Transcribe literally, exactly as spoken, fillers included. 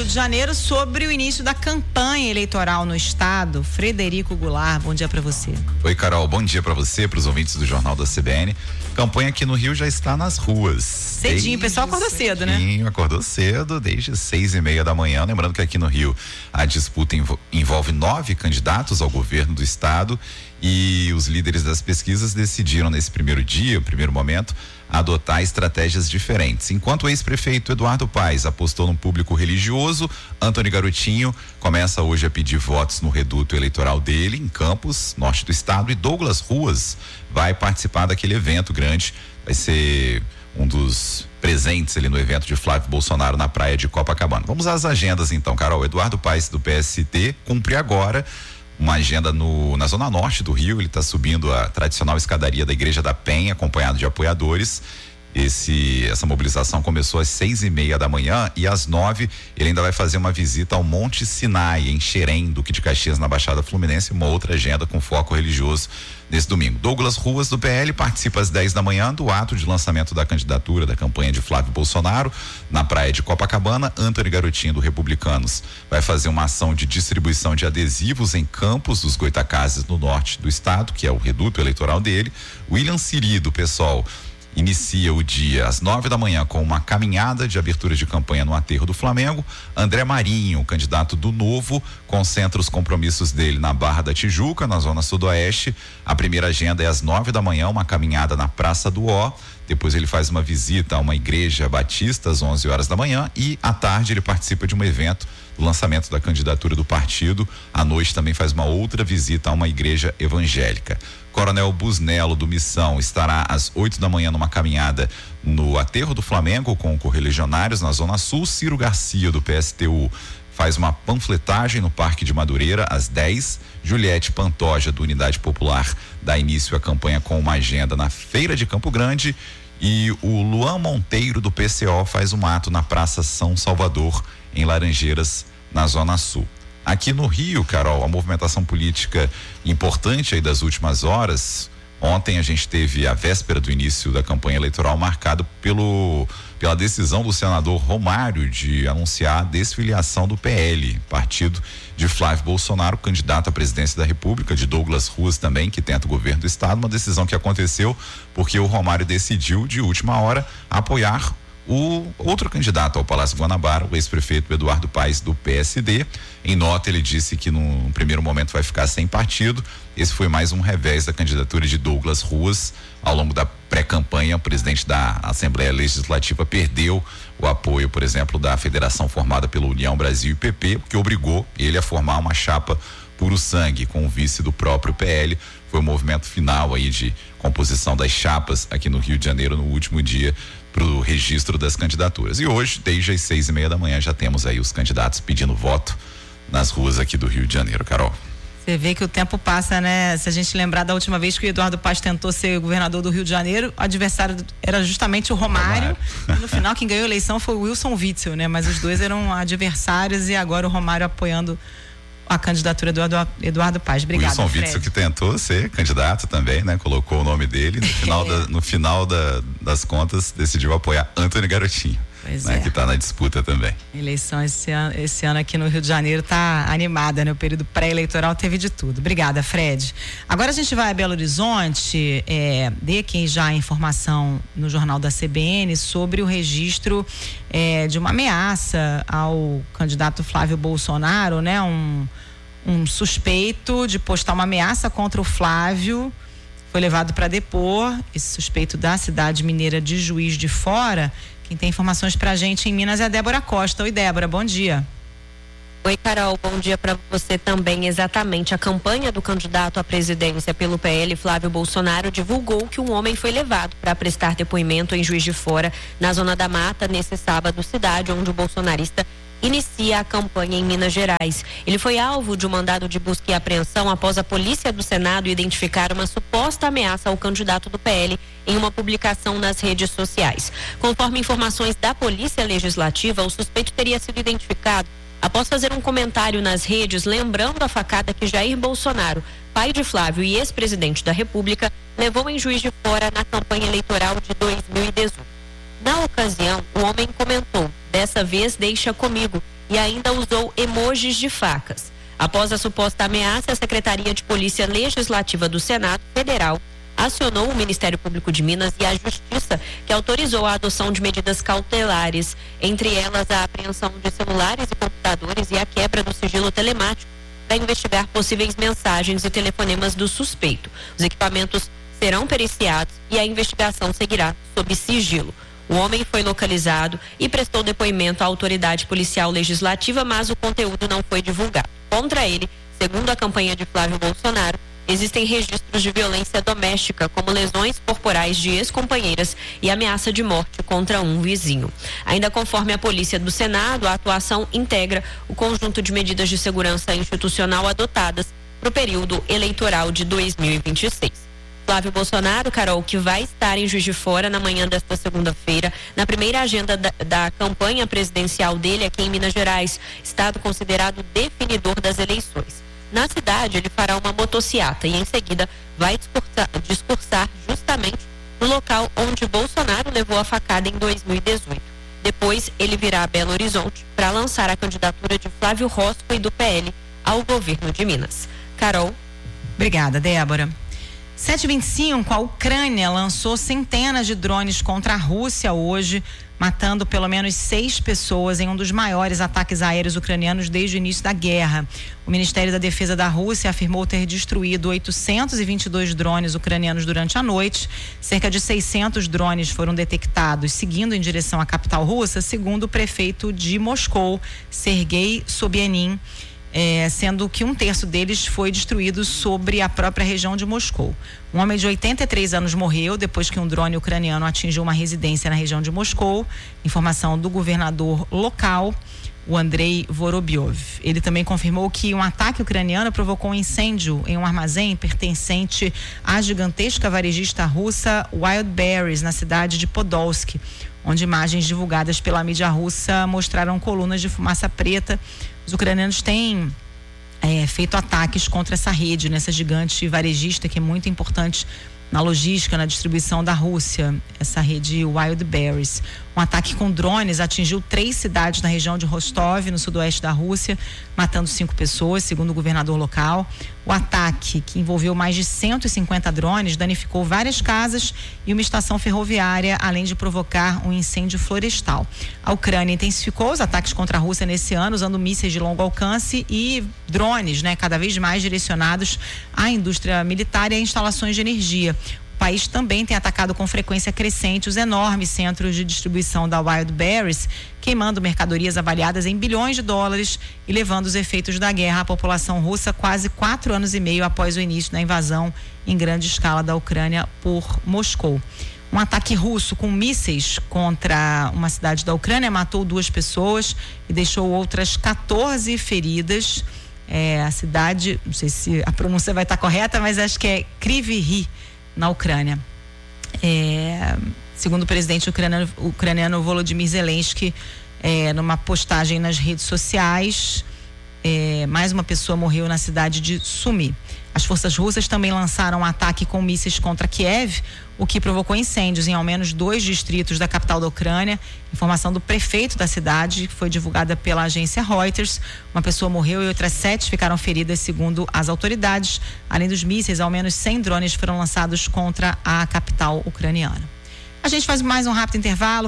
Rio de Janeiro sobre o início da campanha eleitoral no estado. Frederico Goulart, bom dia para você. Oi, Carol, bom dia para você, para os ouvintes do Jornal da C B N. Campanha aqui no Rio já está nas ruas. Cedinho, o pessoal acordou cedo, né? Sim, acordou cedo, desde seis e meia da manhã. Lembrando que aqui no Rio a disputa envolve nove candidatos ao governo do estado e os líderes das pesquisas decidiram nesse primeiro dia, primeiro momento, adotar estratégias diferentes. Enquanto o ex-prefeito Eduardo Paes apostou num público religioso, Antony Garotinho começa hoje a pedir votos no reduto eleitoral dele, em Campos, norte do estado, e Douglas Ruas vai participar daquele evento grande, vai ser um dos presentes ali no evento de Flávio Bolsonaro na praia de Copacabana. Vamos às agendas então, Carol. Eduardo Paes do P S D cumpre agora uma agenda no, na zona norte do Rio. Ele está subindo a tradicional escadaria da Igreja da Penha, acompanhado de apoiadores. Esse, essa mobilização começou às seis e meia da manhã e às nove ele ainda vai fazer uma visita ao Monte Sinai, em Xerém, Duque de Caxias, na Baixada Fluminense, uma outra agenda com foco religioso nesse domingo. Douglas Ruas, do P L, participa às dez da manhã do ato de lançamento da candidatura da campanha de Flávio Bolsonaro na praia de Copacabana. Antony Garotinho, do Republicanos, vai fazer uma ação de distribuição de adesivos em Campos dos Goitacazes, no norte do estado, que é o reduto eleitoral dele. William Siri, do PSOL, inicia o dia às nove da manhã com uma caminhada de abertura de campanha no aterro do Flamengo. André Marinho, candidato do Novo, concentra os compromissos dele na Barra da Tijuca, na zona sudoeste. A primeira agenda é às nove da manhã, uma caminhada na Praça do Ó. Depois ele faz uma visita a uma igreja batista às onze horas da manhã e à tarde ele participa de um evento do lançamento da candidatura do partido. À noite também faz uma outra visita a uma igreja evangélica. Coronel Busnello, do Missão, estará às oito da manhã numa caminhada no aterro do Flamengo com correligionários na Zona Sul. Ciro Garcia, do P S T U, faz uma panfletagem no Parque de Madureira às dez. Juliette Pantoja, do Unidade Popular, dá início à campanha com uma agenda na Feira de Campo Grande. E o Luan Monteiro, do P C O, faz um ato na Praça São Salvador, em Laranjeiras, na Zona Sul. Aqui no Rio, Carol, a movimentação política importante aí das últimas horas. Ontem a gente teve a véspera do início da campanha eleitoral marcado pelo, pela decisão do senador Romário de anunciar a desfiliação do P L, partido de Flávio Bolsonaro, candidato à presidência da República, de Douglas Ruas também, que tenta o governo do estado. Uma decisão que aconteceu porque o Romário decidiu, de última hora, apoiar o outro candidato ao Palácio Guanabara, o ex-prefeito Eduardo Paes, do P S D. Em nota, ele disse que num primeiro momento vai ficar sem partido. Esse foi mais um revés da candidatura de Douglas Ruas. Ao longo da pré-campanha, o presidente da Assembleia Legislativa perdeu o apoio, por exemplo, da federação formada pela União Brasil e P P, que obrigou ele a formar uma chapa puro sangue com o vice do próprio P L. Foi o movimento final aí de composição das chapas aqui no Rio de Janeiro no último dia para o registro das candidaturas. E hoje, desde as seis e meia da manhã, já temos aí os candidatos pedindo voto nas ruas aqui do Rio de Janeiro, Carol. Você vê que o tempo passa, né? Se a gente lembrar da última vez que o Eduardo Paes tentou ser governador do Rio de Janeiro, o adversário era justamente o Romário. Romário. E no final, quem ganhou a eleição foi o Wilson Witzel, né? Mas os dois eram adversários e agora o Romário apoiando a candidatura do Eduardo Paes. Obrigada, Wilson Fred. Witzel, que tentou ser candidato também, né? Colocou o nome dele. No final, da, no final da, das contas, decidiu apoiar Antony Garotinho. Pois né, é. Que está na disputa também. Eleição esse ano, esse ano aqui no Rio de Janeiro está animada, né? O período pré-eleitoral teve de tudo. Obrigada, Fred. Agora a gente vai a Belo Horizonte, é, dê aqui já a informação no Jornal da C B N sobre o registro é, de uma ameaça ao candidato Flávio Bolsonaro, né? Um, um suspeito de postar uma ameaça contra o Flávio foi levado para depor, esse suspeito da cidade mineira de Juiz de Fora. Quem tem informações pra gente em Minas é a Débora Costa. Oi, Débora, bom dia. Oi, Carol, bom dia para você também. Exatamente, a campanha do candidato à presidência pelo P L, Flávio Bolsonaro, divulgou que um homem foi levado para prestar depoimento em Juiz de Fora, na Zona da Mata, nesse sábado, cidade onde o bolsonarista inicia a campanha em Minas Gerais. Ele foi alvo de um mandado de busca e apreensão após a Polícia do Senado identificar uma suposta ameaça ao candidato do P L em uma publicação nas redes sociais. Conforme informações da Polícia Legislativa, o suspeito teria sido identificado após fazer um comentário nas redes lembrando a facada que Jair Bolsonaro, pai de Flávio e ex-presidente da República, levou em Juiz de Fora na campanha eleitoral de dois mil e dezoito. Na ocasião, o homem comentou: "Dessa vez deixa comigo", e ainda usou emojis de facas. Após a suposta ameaça, a Secretaria de Polícia Legislativa do Senado Federal acionou o Ministério Público de Minas e a Justiça, que autorizou a adoção de medidas cautelares, entre elas a apreensão de celulares e computadores e a quebra do sigilo telemático para investigar possíveis mensagens e telefonemas do suspeito. Os equipamentos serão periciados e a investigação seguirá sob sigilo. O homem foi localizado e prestou depoimento à autoridade policial legislativa, mas o conteúdo não foi divulgado. Contra ele, segundo a campanha de Flávio Bolsonaro, existem registros de violência doméstica, como lesões corporais de ex-companheiras e ameaça de morte contra um vizinho. Ainda conforme a Polícia do Senado, a atuação integra o conjunto de medidas de segurança institucional adotadas para o período eleitoral de dois mil e vinte e seis. Flávio Bolsonaro, Carol, que vai estar em Juiz de Fora na manhã desta segunda-feira, na primeira agenda da, da campanha presidencial dele aqui em Minas Gerais, estado considerado definidor das eleições. Na cidade, ele fará uma motociata e, em seguida, vai discursar, discursar justamente no local onde Bolsonaro levou a facada em dois mil e dezoito. Depois, ele virá a Belo Horizonte para lançar a candidatura de Flávio Rosco e do P L ao governo de Minas. Carol. Obrigada, Débora. sete e vinte e cinco, a Ucrânia lançou centenas de drones contra a Rússia hoje, matando pelo menos seis pessoas em um dos maiores ataques aéreos ucranianos desde o início da guerra. O Ministério da Defesa da Rússia afirmou ter destruído oitocentos e vinte e dois drones ucranianos durante a noite. Cerca de seiscentos drones foram detectados seguindo em direção à capital russa, segundo o prefeito de Moscou, Sergei Sobyanin. É, sendo que um terço deles foi destruído sobre a própria região de Moscou. Um homem de oitenta e três anos morreu depois que um drone ucraniano atingiu uma residência na região de Moscou. Informação do governador local, o Andrei Vorobyov. Ele também confirmou que um ataque ucraniano provocou um incêndio em um armazém pertencente à gigantesca varejista russa Wildberries, na cidade de Podolsk, onde imagens divulgadas pela mídia russa mostraram colunas de fumaça preta. Os ucranianos têm é, feito ataques contra essa rede, nessa gigante varejista que é muito importante na logística, na distribuição da Rússia, essa rede Wildberries. Um ataque com drones atingiu três cidades na região de Rostov, no sudoeste da Rússia, matando cinco pessoas, segundo o governador local. O ataque, que envolveu mais de cento e cinquenta drones, danificou várias casas e uma estação ferroviária, além de provocar um incêndio florestal. A Ucrânia intensificou os ataques contra a Rússia nesse ano, usando mísseis de longo alcance e drones, né, cada vez mais direcionados à indústria militar e a instalações de energia. O país também tem atacado com frequência crescente os enormes centros de distribuição da Wildberries, queimando mercadorias avaliadas em bilhões de dólares e levando os efeitos da guerra à população russa quase quatro anos e meio após o início da invasão em grande escala da Ucrânia por Moscou. Um ataque russo com mísseis contra uma cidade da Ucrânia matou duas pessoas e deixou outras quatorze feridas. É, a cidade, não sei se a pronúncia vai estar correta, mas acho que é Kryvyi Rih, na Ucrânia. É, segundo o presidente ucraniano, ucraniano Volodymyr Zelensky, é, numa postagem nas redes sociais, é, mais uma pessoa morreu na cidade de Sumy. As forças russas também lançaram um ataque com mísseis contra Kiev, o que provocou incêndios em ao menos dois distritos da capital da Ucrânia. Informação do prefeito da cidade, que foi divulgada pela agência Reuters. Uma pessoa morreu e outras sete ficaram feridas, segundo as autoridades. Além dos mísseis, ao menos cem drones foram lançados contra a capital ucraniana. A gente faz mais um rápido intervalo.